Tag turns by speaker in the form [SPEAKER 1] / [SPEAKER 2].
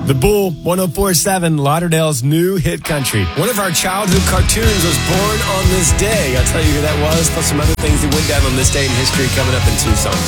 [SPEAKER 1] The Bull, 104.7, Lauderdale's new hit country. One of our childhood cartoons was born on this day. I'll tell you who that was, plus some other things that went down on this day in history coming up in 2 songs.